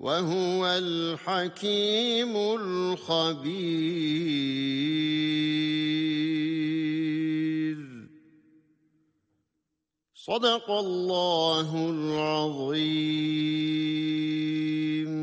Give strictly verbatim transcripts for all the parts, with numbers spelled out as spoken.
وَهُوَ الْحَكِيمُ الْخَبِيرُ. Sadakallahul azim.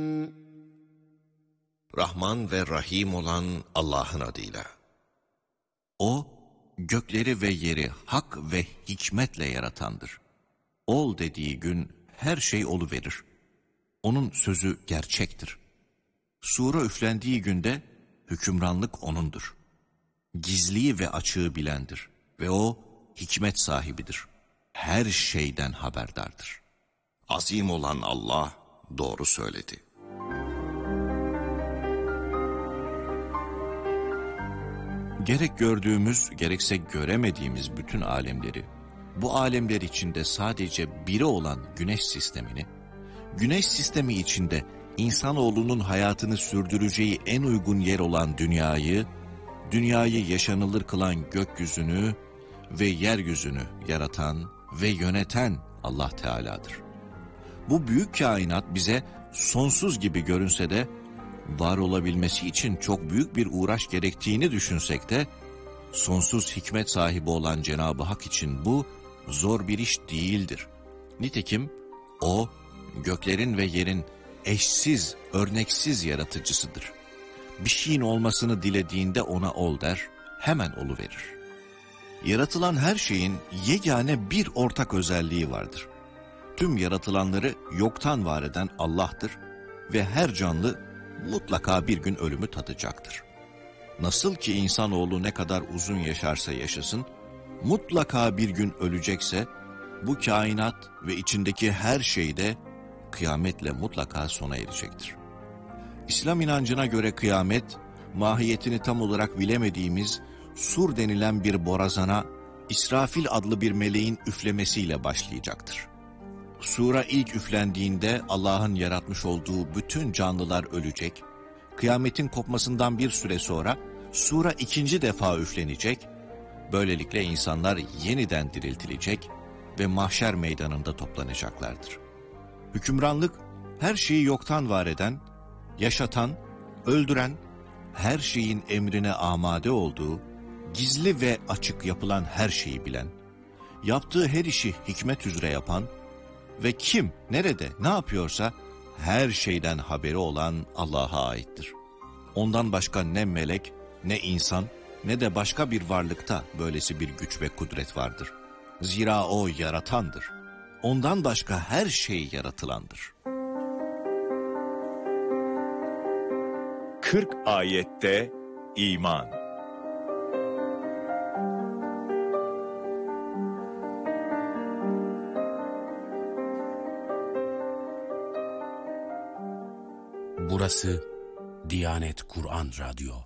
Rahman ve Rahim olan Allah'ın adıyla. O, gökleri ve yeri hak ve hikmetle yaratandır. Ol dediği gün her şey oluverir. Onun sözü gerçektir. Sura üflendiği günde hükümranlık O'nundur. Gizliyi ve açığı bilendir ve O hikmet sahibidir. Her şeyden haberdardır. Azim olan Allah doğru söyledi. Gerek gördüğümüz, gerekse göremediğimiz bütün alemleri, bu alemler içinde sadece biri olan Güneş sistemini, Güneş sistemi içinde insanoğlunun hayatını sürdüreceği en uygun yer olan dünyayı, dünyayı yaşanılır kılan gökyüzünü ve yeryüzünü yaratan ve yöneten Allah Teala'dır. Bu büyük kainat bize sonsuz gibi görünse de, var olabilmesi için çok büyük bir uğraş gerektiğini düşünsek de, sonsuz hikmet sahibi olan Cenab-ı Hak için bu zor bir iş değildir. Nitekim O, göklerin ve yerin eşsiz, örneksiz yaratıcısıdır. Bir şeyin olmasını dilediğinde ona ol der, hemen oluverir. Yaratılan her şeyin yegane bir ortak özelliği vardır. Tüm yaratılanları yoktan var eden Allah'tır ve her canlı mutlaka bir gün ölümü tadacaktır. Nasıl ki insanoğlu ne kadar uzun yaşarsa yaşasın, mutlaka bir gün ölecekse, bu kainat ve içindeki her şey de kıyametle mutlaka sona erecektir. İslam inancına göre kıyamet, mahiyetini tam olarak bilemediğimiz sur denilen bir borazana, İsrafil adlı bir meleğin üflemesiyle başlayacaktır. Sura ilk üflendiğinde Allah'ın yaratmış olduğu bütün canlılar ölecek, kıyametin kopmasından bir süre sonra sura ikinci defa üflenecek, böylelikle insanlar yeniden diriltilecek ve mahşer meydanında toplanacaklardır. Hükümranlık, her şeyi yoktan var eden, yaşatan, öldüren, her şeyin emrine amade olduğu, gizli ve açık yapılan her şeyi bilen, yaptığı her işi hikmet üzere yapan ve kim, nerede, ne yapıyorsa her şeyden haberi olan Allah'a aittir. Ondan başka ne melek, ne insan, ne de başka bir varlıkta böylesi bir güç ve kudret vardır. Zira O yaratandır. Ondan başka her şey yaratılandır. kırk ayette iman. Burası Diyanet Kur'an Radyo.